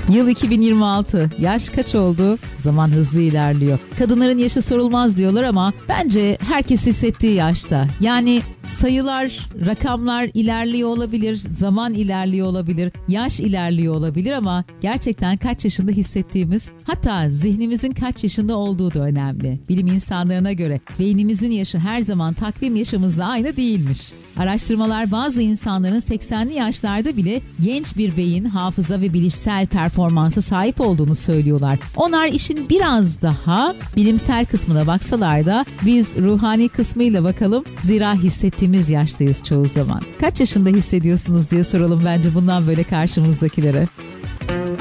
Yıl 2026. Yaş kaç oldu? Zaman hızlı ilerliyor. Kadınların yaşı sorulmaz diyorlar ama bence herkes hissettiği yaşta. Yani sayılar, rakamlar ilerliyor olabilir, zaman ilerliyor olabilir, yaş ilerliyor olabilir ama gerçekten kaç yaşında hissettiğimiz, hatta zihnimizin kaç yaşında olduğu da önemli. Bilim insanlarına göre beynimizin yaşı her zaman takvim yaşımızla aynı değilmiş. Araştırmalar bazı insanların 80'li yaşlarda bile genç bir beyin, hafıza ve bilişsel performansa sahip olduğunu söylüyorlar. Onlar işin biraz daha bilimsel kısmına baksalar da biz ruhani kısmıyla bakalım. Zira hissettiğimiz yaştayız çoğu zaman. Kaç yaşında hissediyorsunuz diye soralım bence bundan böyle karşımızdakilere.